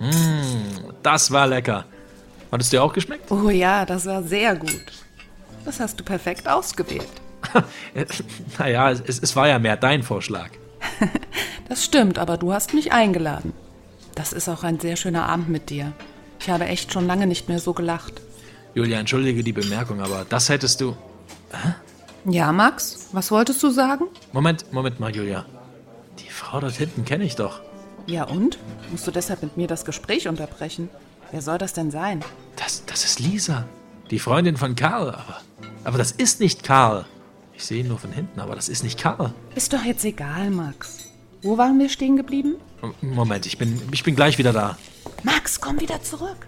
Das war lecker. Hat es dir auch geschmeckt? Oh ja, das war sehr gut. Das hast du perfekt ausgewählt. Naja, es war ja mehr dein Vorschlag. Das stimmt, aber du hast mich eingeladen. Das ist auch ein sehr schöner Abend mit dir. Ich habe echt schon lange nicht mehr so gelacht. Julia, entschuldige die Bemerkung, aber das hättest du... Ja, Max, was wolltest du sagen? Moment mal, Julia. Die Frau dort hinten kenne ich doch. Ja und? Musst du deshalb mit mir das Gespräch unterbrechen? Wer soll das denn sein? Das ist Lisa, die Freundin von Karl. Aber das ist nicht Karl. Ich sehe ihn nur von hinten, aber das ist nicht Karl. Ist doch jetzt egal, Max. Wo waren wir stehen geblieben? Moment, ich bin gleich wieder da. Max, komm wieder zurück.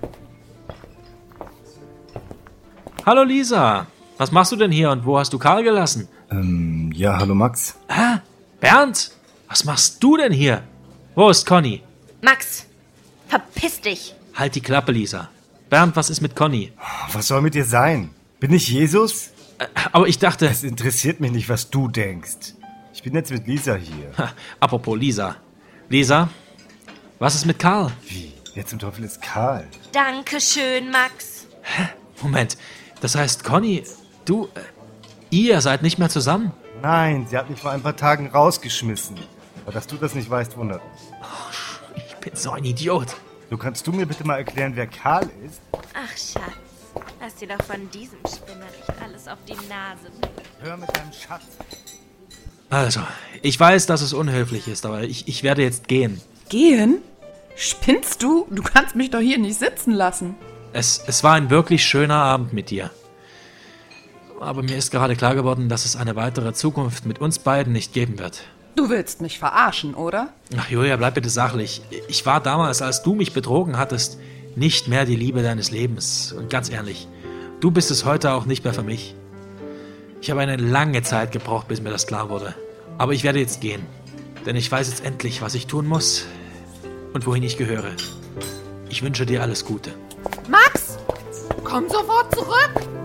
Hallo Lisa, was machst du denn hier und wo hast du Karl gelassen? Ja, hallo Max. Bernd, was machst du denn hier? Wo ist Conny? Max, verpiss dich. Halt die Klappe, Lisa. Bernd, was ist mit Conny? Was soll mit dir sein? Bin ich Jesus? Aber ich dachte... Es interessiert mich nicht, was du denkst. Ich bin jetzt mit Lisa hier. Apropos Lisa. Lisa, was ist mit Karl? Wie? Wer zum Teufel ist Karl? Dankeschön, Max. Moment, das heißt Conny, du, ihr seid nicht mehr zusammen? Nein, sie hat mich vor ein paar Tagen rausgeschmissen. Aber dass du das nicht weißt, wundert mich. Ich bin so ein Idiot. Du kannst du mir bitte mal erklären, wer Karl ist? Ach, Schatz, lass dir doch von diesem Spinner nicht alles auf die Nase bringen. Hör mit deinem Schatz. Also, ich weiß, dass es unhöflich ist, aber ich werde jetzt gehen. Gehen? Spinnst du? Du kannst mich doch hier nicht sitzen lassen. Es war ein wirklich schöner Abend mit dir. Aber mir ist gerade klar geworden, dass es eine weitere Zukunft mit uns beiden nicht geben wird. Du willst mich verarschen, oder? Ach Julia, bleib bitte sachlich. Ich war damals, als du mich betrogen hattest, nicht mehr die Liebe deines Lebens. Und ganz ehrlich, du bist es heute auch nicht mehr für mich. Ich habe eine lange Zeit gebraucht, bis mir das klar wurde. Aber ich werde jetzt gehen. Denn ich weiß jetzt endlich, was ich tun muss und wohin ich gehöre. Ich wünsche dir alles Gute. Max, komm sofort zurück!